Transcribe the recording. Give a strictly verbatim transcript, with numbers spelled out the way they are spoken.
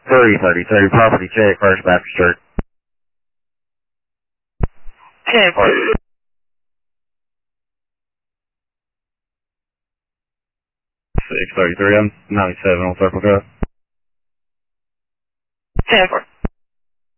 three thirty-three, property check, First Baptist Church. ten four. six thirty-three, I'm ninety-seven on Circle Drive. ten four.